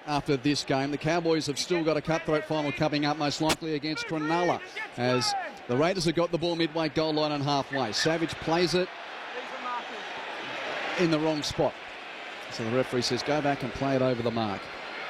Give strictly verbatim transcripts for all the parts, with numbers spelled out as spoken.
after this game. The Cowboys have still got a cutthroat final coming up, most likely against Cronulla, as the Raiders have got the ball midway goal line and halfway. Savage plays it in the wrong spot. So the referee says, go back and play it over the mark.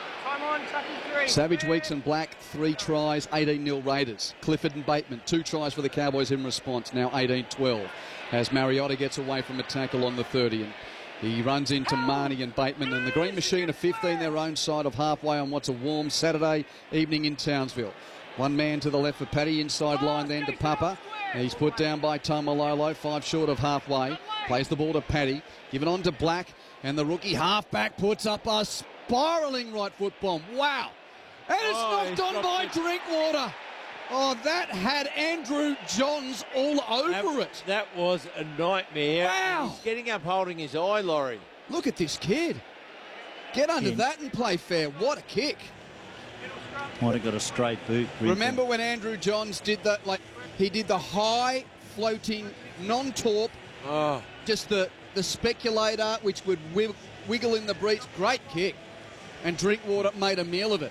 Savage, Weeks and Black, three tries, eighteen nil Raiders. Clifford and Bateman, two tries for the Cowboys in response, now eighteen twelve. As Mariota gets away from a tackle on the thirty. And he runs into Marnie and Bateman. And the Green Machine are fifteen their own side of halfway on what's a warm Saturday evening in Townsville. One man to the left for Paddy, inside line then to Papa. He's put down by Tamalolo, five short of halfway. Plays the ball to Paddy, given on to Black. And the rookie halfback puts up a spiralling right foot bomb. Wow. And it's oh, knocked on by it. Drinkwater. Oh, that had Andrew Johns all over that, it. That was a nightmare. Wow. He's getting up holding his eye, Laurie. Look at this kid. Get under Yeah. that and play fair. What a kick. Might have got a straight boot. Remember when Andrew Johns did that, like he did the high floating non-torp, Oh. just the, the speculator, which would wi- wiggle in the breeze. Great kick. And Drinkwater made a meal of it.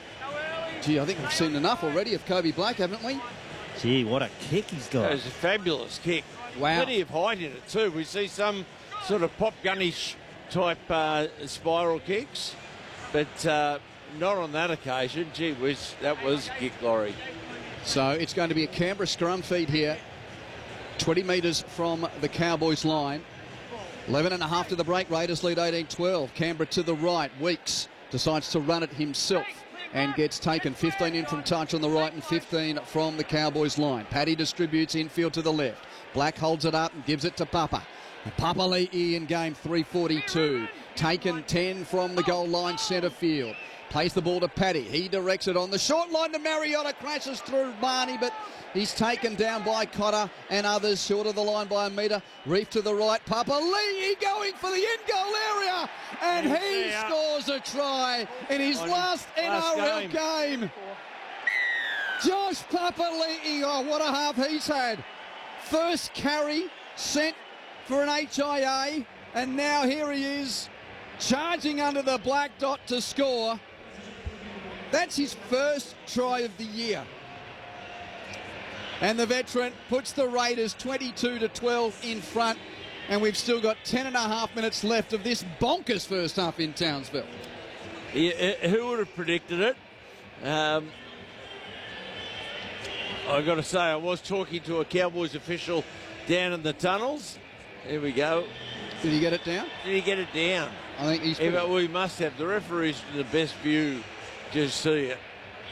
Gee, I think we've seen enough already of Kobe Black, haven't we? Gee, what a kick he's got. That was a fabulous kick. Wow. Plenty of height in it too. We see some sort of pop gunnish type uh, spiral kicks, but uh, not on that occasion. Gee whiz, that was a kick, Laurie. So it's going to be a Canberra scrum feed here. twenty metres from the Cowboys line. eleven and a half to the break. Raiders lead eighteen twelve. Canberra to the right. Weeks decides to run it himself and gets taken. fifteen in from touch on the right and fifteen from the Cowboys line. Paddy distributes infield to the left. Black holds it up and gives it to Papa. Papa Le'i in game three forty-two. Taken ten from the goal line centre field. Plays the ball to Paddy. He directs it on the short line to Mariota. Crashes through Barney, but he's taken down by Cotter and others short of the line by a metre. Reef to the right. Papa Le'i going for the in-goal area. And he Yeah. scores a try in his On last, his N last R L game. game. Josh Papa Le'i, oh, what a half he's had. First carry sent for an H I A, and now here he is charging under the black dot to score. That's his first try of the year. And the veteran puts the Raiders twenty-two to twelve in front, and we've still got ten and a half minutes left of this bonkers first half in Townsville. Yeah, who would have predicted it? Um, I've got to say, I was talking to a Cowboys official down in the tunnels. There we go. Did he get it down? Did he get it down? I think he's... Yeah, but we must have. The referee's the best view. Just see it.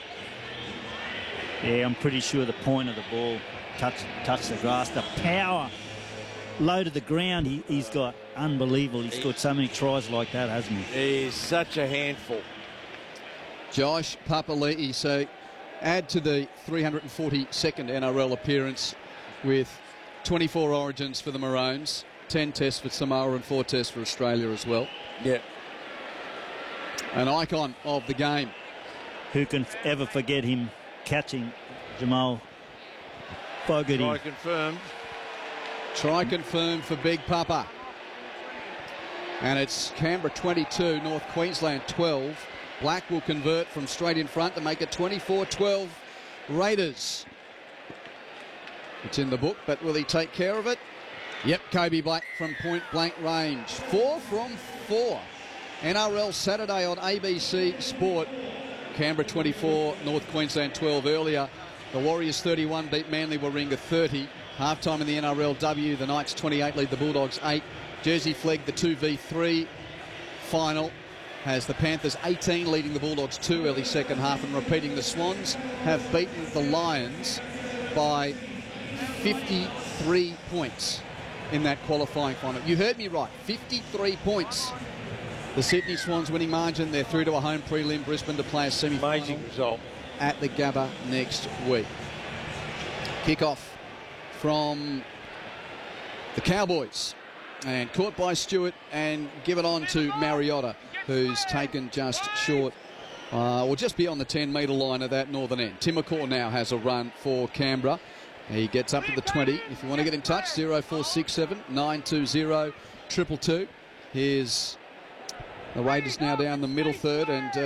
Yeah, I'm pretty sure the point of the ball touched touched the grass. The power low to the ground he, he's got, unbelievable. He's got so many tries like that, hasn't he? He's such a handful. Josh Papa Le'i. So add to the three hundred forty-second N R L appearance with twenty-four origins for the Maroons, ten tests for Samoa and four tests for Australia as well. Yeah. An icon of the game. Who can f- ever forget him catching Jamal Fogarty? Try confirmed. Try confirmed for Big Papa. And it's Canberra twenty-two, North Queensland twelve. Black will convert from straight in front to make it twenty-four twelve Raiders. It's in the book, but will he take care of it? Yep, Kobe Black from point blank range. Four from four. N R L Saturday on A B C Sport. Canberra twenty-four, North Queensland twelve earlier. The Warriors thirty-one beat Manly Warringah thirty. Half-time in the N R L W. The Knights twenty-eight lead the Bulldogs eight. Jersey Flegg, the two v three final, has the Panthers eighteen leading the Bulldogs two early second half, and repeating the Swans have beaten the Lions by fifty-three points in that qualifying final. You heard me right, fifty-three points. The Sydney Swans winning margin. They're through to a home prelim. Brisbane to play a semi-final Amazing result at the Gabba next week. Kick-off from the Cowboys, and caught by Stewart and given on to Mariota, who's taken just short uh, or just beyond the ten metre line at that northern end. Timacor now has a run for Canberra. He gets up to the twenty. If you want to get in touch, zero four six seven, nine two zero, two two two. Here's the Raiders now down the middle third, and uh,